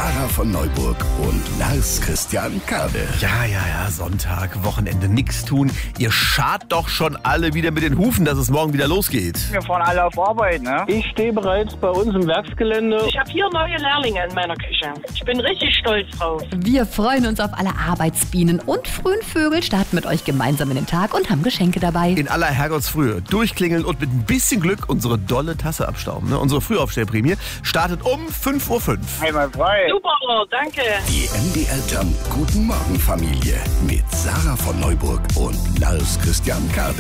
Sarah von Neuburg und Lars Christian Kade. Ja, Sonntag, Wochenende, nix tun. Ihr schart doch schon alle wieder mit den Hufen, dass es morgen wieder losgeht. Wir fahren alle auf Arbeit, ne? Ich stehe bereits bei uns im Werksgelände. Ich habe hier neue Lehrlinge in meiner Küche. Ich bin richtig stolz drauf. Wir freuen uns auf alle Arbeitsbienen und frühen Vögel, starten mit euch gemeinsam in den Tag und haben Geschenke dabei. In aller Herrgottsfrühe durchklingeln und mit ein bisschen Glück unsere dolle Tasse abstauben. Ne? Unsere Frühaufstellprämie startet um 5:05 Uhr. Einmal frei. Super, danke. Die MDR Jump Guten Morgen Familie mit Sarah von Neuburg und Lars Christian Kade.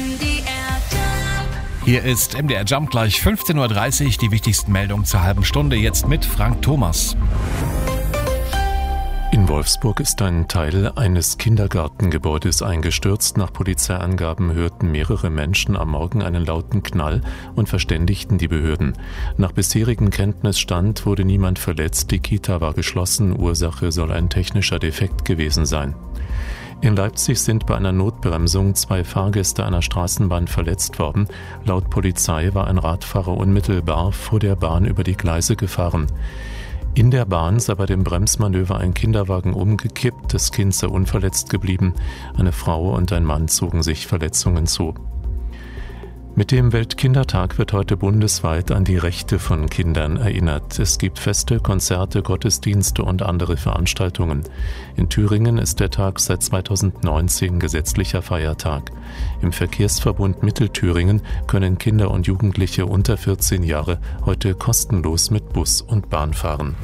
Hier ist MDR Jump gleich 15:30 Uhr. Die wichtigsten Meldungen zur halben Stunde. Jetzt mit Frank Thomas. In Wolfsburg ist ein Teil eines Kindergartengebäudes eingestürzt. Nach Polizeiangaben hörten mehrere Menschen am Morgen einen lauten Knall und verständigten die Behörden. Nach bisherigem Kenntnisstand wurde niemand verletzt. Die Kita war geschlossen. Ursache soll ein technischer Defekt gewesen sein. In Leipzig sind bei einer Notbremsung 2 Fahrgäste einer Straßenbahn verletzt worden. Laut Polizei war ein Radfahrer unmittelbar vor der Bahn über die Gleise gefahren. In der Bahn sei bei dem Bremsmanöver ein Kinderwagen umgekippt, das Kind sei unverletzt geblieben. Eine Frau und ein Mann zogen sich Verletzungen zu. Mit dem Weltkindertag wird heute bundesweit an die Rechte von Kindern erinnert. Es gibt Feste, Konzerte, Gottesdienste und andere Veranstaltungen. In Thüringen ist der Tag seit 2019 gesetzlicher Feiertag. Im Verkehrsverbund Mittelthüringen können Kinder und Jugendliche unter 14 Jahre heute kostenlos mit Bus und Bahn fahren.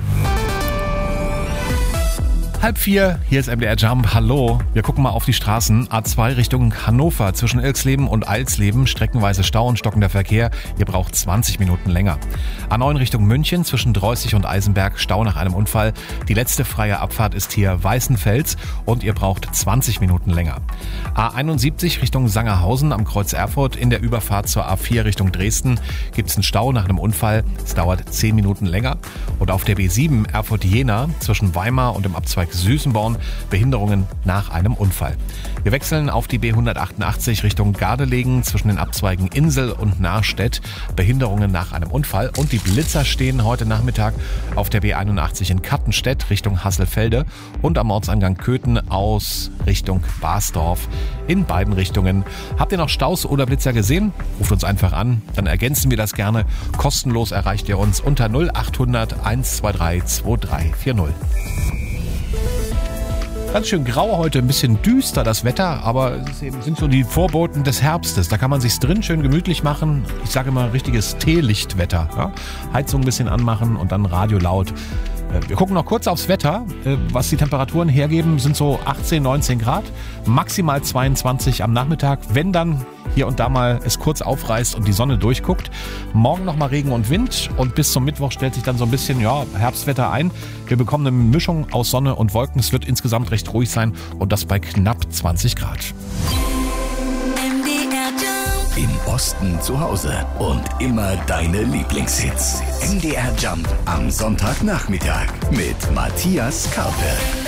3:30, hier ist MDR Jump. Hallo. Wir gucken mal auf die Straßen. A2 Richtung Hannover zwischen Ilksleben und Eilsleben. Streckenweise Stau und stockender Verkehr. Ihr braucht 20 Minuten länger. A9 Richtung München zwischen Dreußig und Eisenberg. Stau nach einem Unfall. Die letzte freie Abfahrt ist hier Weißenfels und ihr braucht 20 Minuten länger. A71 Richtung Sangerhausen am Kreuz Erfurt. In der Überfahrt zur A4 Richtung Dresden gibt es einen Stau nach einem Unfall. Es dauert 10 Minuten länger. Und auf der B7 Erfurt-Jena zwischen Weimar und dem Abzweig Süßenborn Behinderungen nach einem Unfall. Wir wechseln auf die B188 Richtung Gardelegen zwischen den Abzweigen Insel und Nahrstedt. Behinderungen nach einem Unfall. Und die Blitzer stehen heute Nachmittag auf der B81 in Kattenstedt Richtung Hasselfelde und am Ortsangang Köthen aus Richtung Basdorf. In beiden Richtungen. Habt ihr noch Staus oder Blitzer gesehen? Ruft uns einfach an, dann ergänzen wir das gerne. Kostenlos erreicht ihr uns unter 0800 123 2340. Ganz schön grau heute, ein bisschen düster das Wetter, aber es sind so die Vorboten des Herbstes. Da kann man sich's drin schön gemütlich machen. Ich sage immer richtiges Teelichtwetter. Ja? Heizung ein bisschen anmachen und dann Radio laut. Wir gucken noch kurz aufs Wetter. Was die Temperaturen hergeben, sind so 18, 19 Grad. Maximal 22 am Nachmittag, wenn dann hier und da mal es kurz aufreißt und die Sonne durchguckt. Morgen nochmal Regen und Wind und bis zum Mittwoch stellt sich dann so ein bisschen Herbstwetter ein. Wir bekommen eine Mischung aus Sonne und Wolken. Es wird insgesamt recht ruhig sein und das bei knapp 20 Grad. Im Osten zu Hause und immer deine Lieblingshits. MDR Jump am Sonntagnachmittag mit Matthias Karpe.